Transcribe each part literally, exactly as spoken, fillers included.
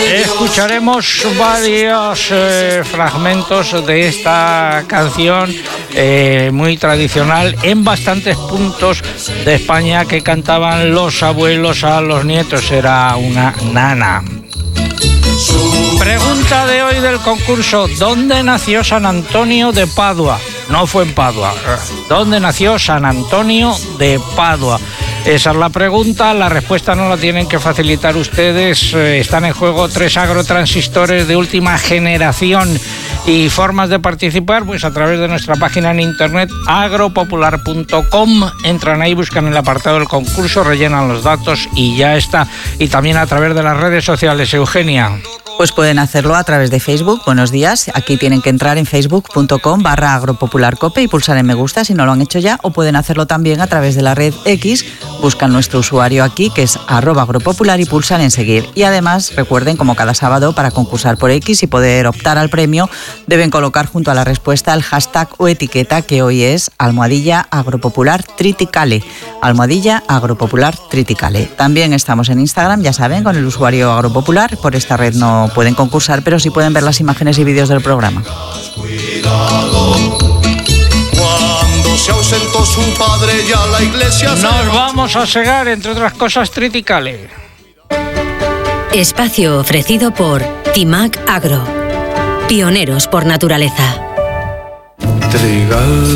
Escucharemos varios eh, fragmentos de esta canción eh, muy tradicional en bastantes puntos de España que cantaban los abuelos a los nietos. Era una nana. Pregunta de hoy del concurso: ¿dónde nació San Antonio de Padua? No fue en Padua. ¿Dónde nació San Antonio de Padua? Esa es la pregunta. La respuesta no la tienen que facilitar ustedes. Eh, están en juego tres agrotransistores de última generación. Y formas de participar, pues a través de nuestra página en internet agropopular punto com. Entran ahí, buscan el apartado del concurso, rellenan los datos y ya está. Y también a través de las redes sociales. Eugenia. Pues pueden hacerlo a través de Facebook. Buenos días. Aquí tienen que entrar en facebook punto com barra agropopularcope y pulsar en me gusta si no lo han hecho ya, o pueden hacerlo también a través de la red X. Buscan nuestro usuario aquí, que es arroba agropopular, y pulsan en seguir. Y además, recuerden, como cada sábado, para concursar por X y poder optar al premio, deben colocar junto a la respuesta el hashtag o etiqueta, que hoy es almohadilla agropopular triticale. Almohadilla agropopular triticale. También estamos en Instagram, ya saben, con el usuario agropopular. Por esta red no pueden concursar, pero sí pueden ver las imágenes y vídeos del programa. Cuando se ausentó su padre, ya la iglesia. Nos vamos a segar, entre otras cosas, triticale. Espacio ofrecido por Timac Agro. Pioneros por naturaleza. Trigal,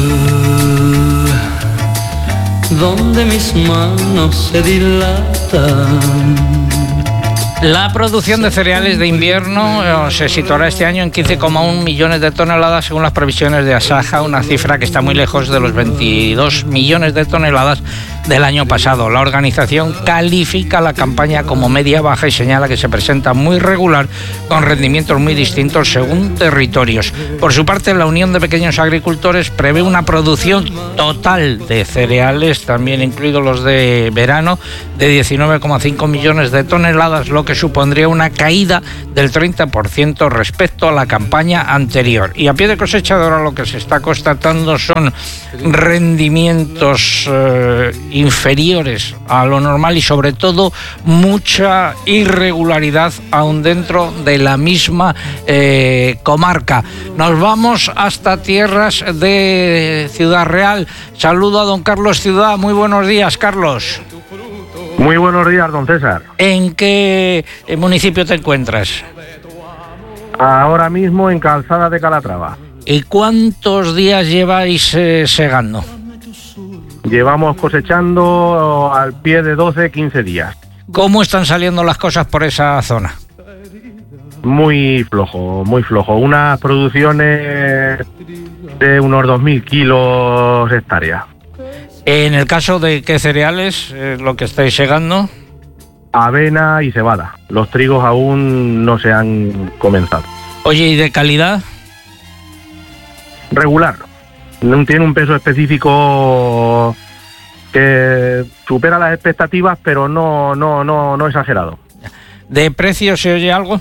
donde mis manos se dilatan. La producción de cereales de invierno se situará este año en quince coma uno millones de toneladas según las previsiones de Asaja, una cifra que está muy lejos de los veintidós millones de toneladas del año pasado. La organización califica la campaña como media-baja y señala que se presenta muy regular, con rendimientos muy distintos según territorios. Por su parte, la Unión de Pequeños Agricultores prevé una producción total de cereales, también incluidos los de verano, de diecinueve coma cinco millones de toneladas, lo que supondría una caída del treinta por ciento respecto a la campaña anterior. Y a pie de cosecha de ahora lo que se está constatando son rendimientos eh, inferiores a lo normal y sobre todo mucha irregularidad aún dentro de la misma eh, comarca. Nos vamos hasta tierras de Ciudad Real. Saludo a don Carlos Ciudad. Muy buenos días, Carlos. Muy buenos días, don César. ¿En qué municipio te encuentras? Ahora mismo en Calzada de Calatrava. ¿Y cuántos días lleváis eh, segando? Llevamos cosechando al pie de doce, quince días. ¿Cómo están saliendo las cosas por esa zona? Muy flojo, muy flojo. Unas producciones de unos dos mil kilos hectárea. En el caso de qué cereales, eh, lo que estáis segando. Avena y cebada. Los trigos aún no se han comenzado. Oye, ¿y de calidad? Regular. No tiene un peso específico que supera las expectativas, pero no, no, no, no exagerado. ¿De precio se oye algo?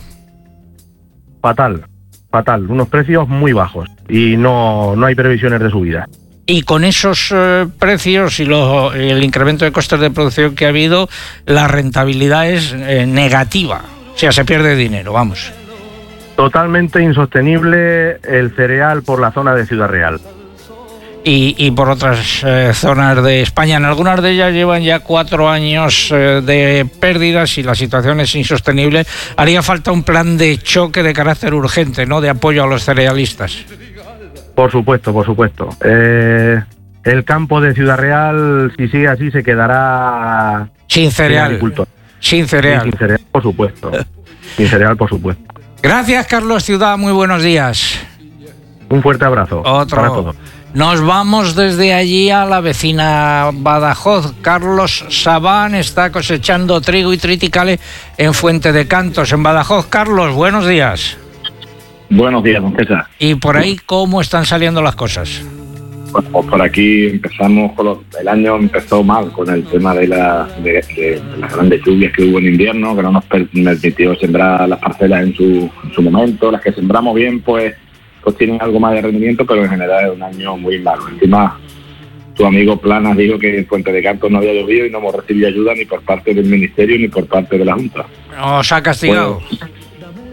Fatal, fatal. Unos precios muy bajos y no, no hay previsiones de subida. Y con esos eh, precios y lo, el incremento de costes de producción que ha habido, la rentabilidad es eh, negativa. O sea, se pierde dinero, vamos. Totalmente insostenible el cereal por la zona de Ciudad Real. Y, y por otras eh, zonas de España. En algunas de ellas llevan ya cuatro años eh, de pérdidas y la situación es insostenible. Haría falta un plan de choque de carácter urgente, ¿no?, de apoyo a los cerealistas. Por supuesto, por supuesto. Eh, el campo de Ciudad Real, si sigue así, se quedará sin cereal. Sin cereal. Sí, sin cereal, por supuesto. Sin cereal, por supuesto. Gracias, Carlos Ciudad. Muy buenos días. Un fuerte abrazo. Otro. Para todos. Nos vamos desde allí a la vecina Badajoz. Carlos Sabán está cosechando trigo y triticale en Fuente de Cantos, en Badajoz. Carlos, buenos días. Buenos días, don César. ¿Y por ahí cómo están saliendo las cosas? Bueno, pues por aquí empezamos, con los, el año empezó mal con el tema de, la, de, de, de las grandes lluvias que hubo en invierno, que no nos permitió sembrar las parcelas en su, en su momento. Las que sembramos bien, pues, pues tienen algo más de rendimiento, pero en general es un año muy malo. Encima, tu amigo Planas dijo que en Fuente de Cantos no había llovido y no hemos recibido ayuda ni por parte del Ministerio ni por parte de la Junta. ¿Os ha castigado? Pues,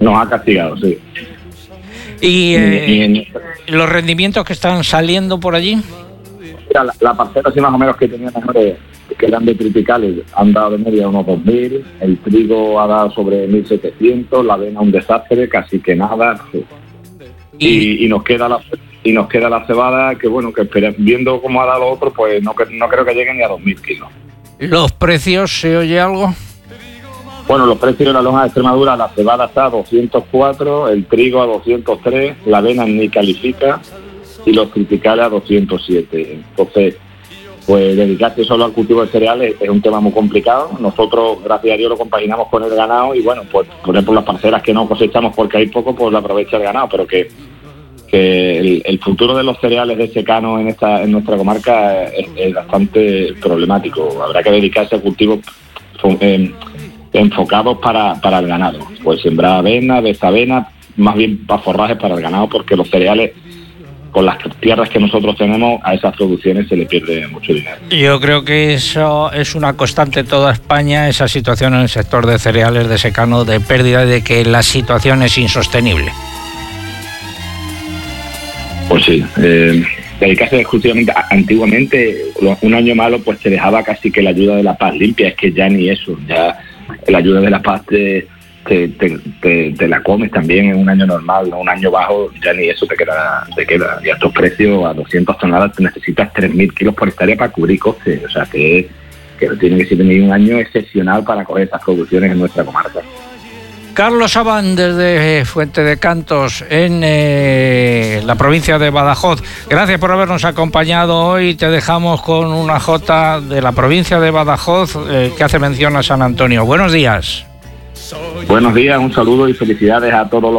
Nos ha castigado, sí. ¿Y, eh, y en, los rendimientos que están saliendo por allí? mira, la, la parcela así más o menos que tenía mejores, que eran de tropicales, han dado de media unos dos mil, el trigo ha dado sobre mil setecientos, la avena un desastre, casi que nada. Sí. Y, y, y nos queda la y nos queda la cebada, que bueno, que espera, viendo cómo ha dado lo otro, pues no, no creo que lleguen ni a dos mil kilos. ¿Los precios, se oye algo? Bueno, los precios de la lonja de Extremadura, la cebada está a doscientos cuatro, el trigo a doscientos tres, la avena ni califica y los tropicales a doscientos siete. Entonces, pues dedicarse solo al cultivo de cereales es un tema muy complicado. Nosotros, gracias a Dios, lo compaginamos con el ganado y bueno, pues por ejemplo las parcelas que no cosechamos porque hay poco, pues la aprovecha el ganado, pero que, que el, el futuro de los cereales de secano en esta en nuestra comarca es, es bastante problemático. Habrá que dedicarse a cultivos eh, enfocados para, para el ganado, pues sembrar avena, desavena, más bien para forrajes para el ganado, porque los cereales, con las tierras que nosotros tenemos, a esas producciones se le pierde mucho dinero. Yo creo que eso es una constante en toda España, esa situación en el sector de cereales de secano, de pérdida, de que la situación es insostenible. Pues sí, eh, dedicarse exclusivamente, antiguamente, un año malo, pues se dejaba casi que la ayuda de la paz limpia, es que ya ni eso, ya la ayuda de la paz te, te, te, te, te la comes también en un año normal, ¿no? Un año bajo, ya ni eso te queda, te queda. Y a estos precios, a doscientas toneladas, te necesitas tres mil kilos por hectárea para cubrir costes, o sea que, que tiene que ser un año excepcional para coger esas producciones en nuestra comarca. Carlos Abán, desde Fuente de Cantos, en eh, la provincia de Badajoz. Gracias por habernos acompañado hoy. Te dejamos con una jota de la provincia de Badajoz eh, que hace mención a San Antonio. Buenos días. Buenos días, un saludo y felicidades a todos los